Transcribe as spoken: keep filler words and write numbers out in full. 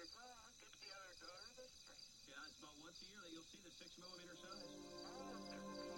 Well, get the other daughter this spring. Yeah, it's about once a year that you'll see the six millimeter size. Oh,